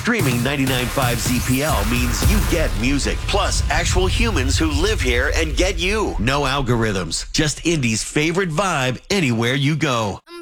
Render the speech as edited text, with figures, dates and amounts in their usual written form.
Streaming 99.5 ZPL means you get music, plus actual humans who live here and get you. No algorithms, just Indy's favorite vibe anywhere you go.